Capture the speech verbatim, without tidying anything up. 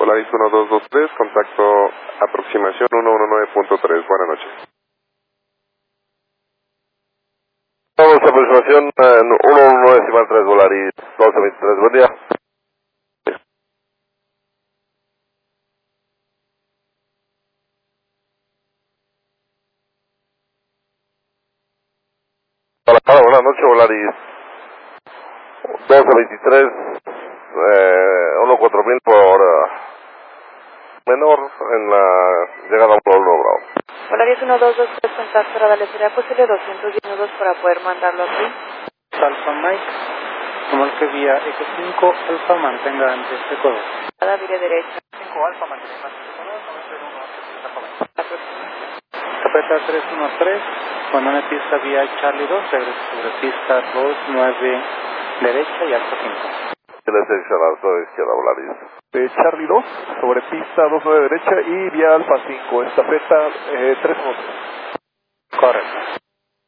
Volaris uno dos dos tres, contacto aproximación uno uno nueve punto tres, buenas noches. Vamos, aproximación eh, uno uno nueve, decimal tres, Volaris doce veintitrés, buen día. Hola, buenas noches, Volaris doce veintitrés, eh, uno cuatro mil por hora, menor en la llegada a un pueblo bravo. Volaris uno dos dos tres, contacto radar, sería posible doscientos diez minutos para poder mandarlo aquí. Alfa Mike, como que vía Eco cinco Alfa mantenga ante este codo. Cada vire derecha. cinco Alfa mantenga ante este codo, noventa y uno, Capeta tres uno tres, cuando una pista vía Charlie dos, regresa sobre pista dos nueve derecha y Alfa cinco. La sección izquierda, Volaris. De Charlie dos, sobre pista dos nueve derecha y vía Alfa cinco, estafeta eh, tres uno tres. Correcto.